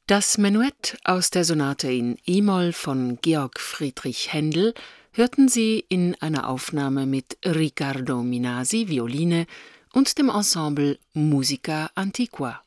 Das Menuett aus der Sonate in e-Moll von Georg Friedrich Händel hörten Sie in einer Aufnahme mit Riccardo Minasi, Violine, und dem Ensemble Musica Antiqua.